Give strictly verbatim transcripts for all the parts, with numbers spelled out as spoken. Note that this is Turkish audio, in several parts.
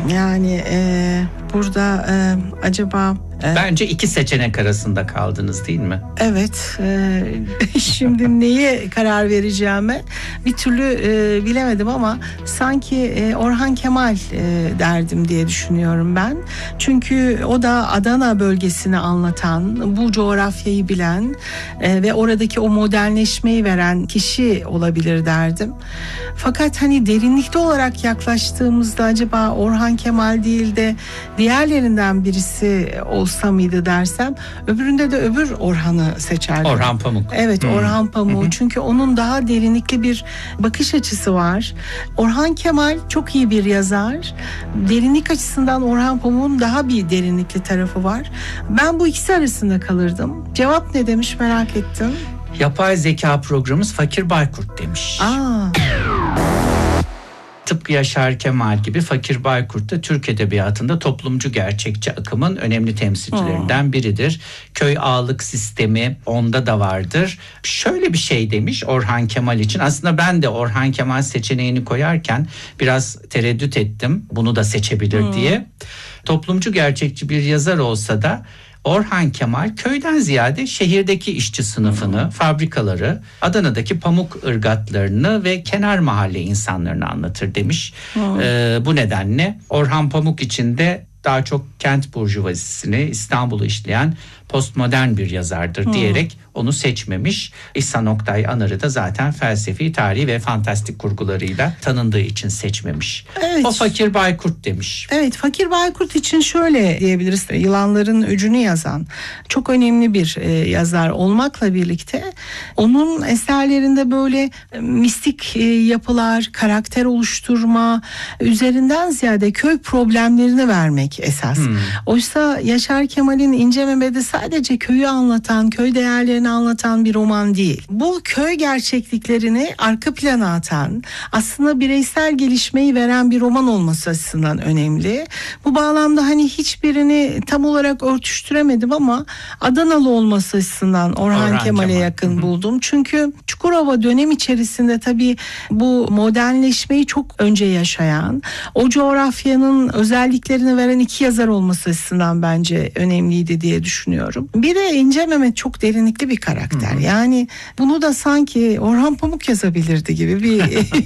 Yani e, burada e, acaba... Bence iki seçenek arasında kaldınız değil mi? Evet. E, şimdi neye karar vereceğime bir türlü e, bilemedim ama sanki e, Orhan Kemal e, derdim diye düşünüyorum ben. Çünkü o da Adana bölgesini anlatan, bu coğrafyayı bilen e, ve oradaki o modernleşmeyi veren kişi olabilir derdim. Fakat hani derinlikli olarak yaklaştığımızda acaba Orhan Kemal değil de diğerlerinden birisi olsa mıydı dersem, öbüründe de öbür Orhan'ı seçerdim. Orhan Pamuk. Evet, hmm. Orhan Pamuk. Hmm. Çünkü onun daha derinlikli bir bakış açısı var. Orhan Kemal çok iyi bir yazar. Derinlik açısından Orhan Pamuk'un daha bir derinlikli tarafı var. Ben bu ikisi arasında kalırdım. Cevap ne demiş merak ettim. Yapay zeka programımız Fakir Baykurt demiş. Aa. Tıpkı Yaşar Kemal gibi Fakir Baykurt da Türk Edebiyatı'nda toplumcu gerçekçi akımın önemli temsilcilerinden biridir. Köy ağalık sistemi onda da vardır. Şöyle bir şey demiş Orhan Kemal için. Aslında ben de Orhan Kemal seçeneğini koyarken biraz tereddüt ettim. Bunu da seçebilir hmm. diye. Toplumcu gerçekçi bir yazar olsa da Orhan Kemal köyden ziyade şehirdeki işçi sınıfını, hmm. fabrikaları, Adana'daki pamuk ırgatlarını ve kenar mahalle insanlarını anlatır demiş. Hmm. Ee, bu nedenle Orhan Pamuk için de daha çok kent burjuvazisini, İstanbul'u işleyen postmodern bir yazardır hmm. diyerek onu seçmemiş. İhsan Oktay Anar'ı da zaten felsefi, tarihi ve fantastik kurgularıyla tanındığı için seçmemiş. Evet. O Fakir Baykurt demiş. Evet, Fakir Baykurt için şöyle diyebiliriz. Yılanların Öcünü yazan çok önemli bir e, yazar olmakla birlikte onun eserlerinde böyle e, mistik e, yapılar, karakter oluşturma üzerinden ziyade köy problemlerini vermek esas. Hmm. Oysa Yaşar Kemal'in İnce Mehmet'i sadece köyü anlatan, köy değerlerini anlatan bir roman değil. Bu köy gerçekliklerini arka plana atan, aslında bireysel gelişmeyi veren bir roman olması açısından önemli. Bu bağlamda hani hiçbirini tam olarak örtüştüremedim ama Adanalı olması açısından Orhan, Orhan Kemal'e Kemal. yakın Hı-hı. buldum. Çünkü Çukurova dönem içerisinde tabii bu modernleşmeyi çok önce yaşayan, o coğrafyanın özelliklerini veren iki yazar olması açısından bence önemliydi diye düşünüyorum. Bir de İnce Mehmet çok derinlikli bir karakter. Hı-hı. Yani bunu da sanki Orhan Pamuk yazabilirdi gibi bir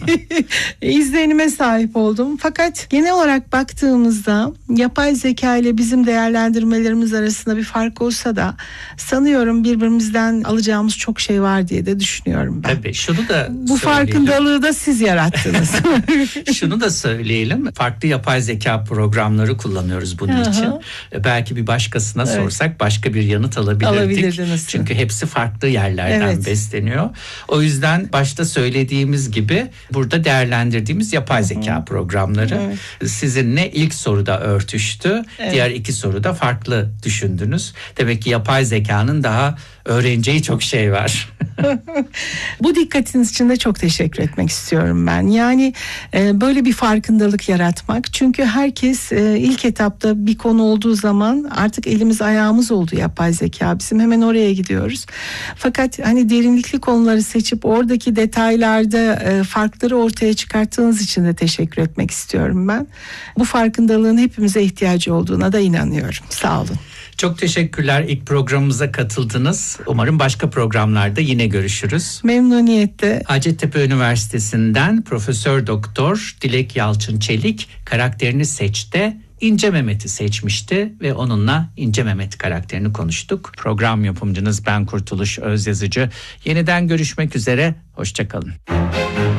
izlenime sahip oldum. Fakat genel olarak baktığımızda yapay zeka ile bizim değerlendirmelerimiz arasında bir fark olsa da sanıyorum birbirimizden alacağımız çok şey var diye de düşünüyorum ben. Tabii şunu da bu farkındalığı da siz yarattınız. Şunu da söyleyelim. Farklı yapay zeka programları kullanıyoruz bunun Aha. için. Belki bir başkasına evet. sorsak başka bir yanıt alabilirdik. Çünkü hepsi farklı yerlerden evet. besleniyor. O yüzden başta söylediğimiz gibi burada değerlendirdiğimiz yapay zeka Hı-hı. programları evet. sizinle ilk soruda örtüştü. Evet. Diğer iki soruda farklı düşündünüz. Demek ki yapay zekanın daha öğreneceği çok şey var. Bu dikkatiniz için de çok teşekkür etmek istiyorum ben. Yani e, böyle bir farkındalık yaratmak. Çünkü herkes e, ilk etapta bir konu olduğu zaman artık elimiz ayağımız oldu yapay zeka. Bizim hemen oraya gidiyoruz. Fakat hani derinlikli konuları seçip oradaki detaylarda e, farkları ortaya çıkarttığınız için de teşekkür etmek istiyorum ben. Bu farkındalığın hepimize ihtiyacı olduğuna da inanıyorum. Sağ olun. Çok teşekkürler. İlk programımıza katıldınız. Umarım başka programlarda yine görüşürüz. Memnuniyetle. Hacettepe Üniversitesi'nden Profesör Doktor Dilek Yalçın Çelik karakterini seçti. İnce Mehmet'i seçmişti ve onunla İnce Mehmet karakterini konuştuk. Program yapımcınız ben Kurtuluş Özyazıcı. Yeniden görüşmek üzere. Hoşça kalın.